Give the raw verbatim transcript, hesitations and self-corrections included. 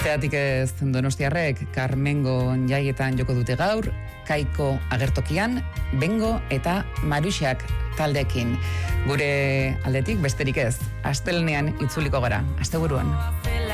Zeratik ez donostiarrek Carmengo jaietan joko dute gaur, Kaiko agertokian, Bengo eta Maruxak taldekin. Gure aldetik besterik ez, astelenean itzuliko gara, asteburuan.